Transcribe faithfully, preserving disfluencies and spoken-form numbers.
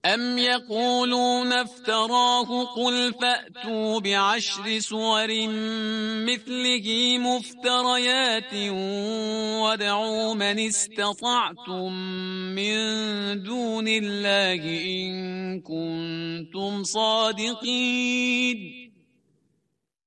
أم يقولون افتراه قل فأتوا بعشر سور مثله مفتريات وادعوا من استطعتم من دون الله إن كنتم صادقين